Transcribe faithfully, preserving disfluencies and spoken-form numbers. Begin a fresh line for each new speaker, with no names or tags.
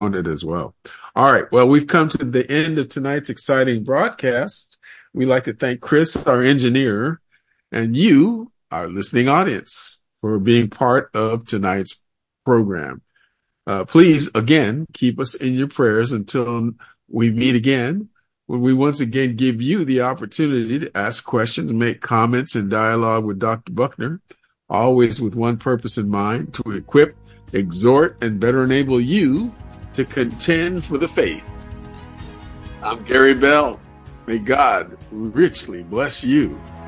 on it as well. All right. Well, we've come to the end of tonight's exciting broadcast. We'd like to thank Chris, our engineer, and you, our listening audience, for being part of tonight's program. Uh, please, again, keep us in your prayers until we meet again, when we once again give you the opportunity to ask questions, make comments, and dialogue with Doctor Buckner, always with one purpose in mind: to equip, exhort, and better enable you to contend for the faith. I'm Gary Bell. May God richly bless you.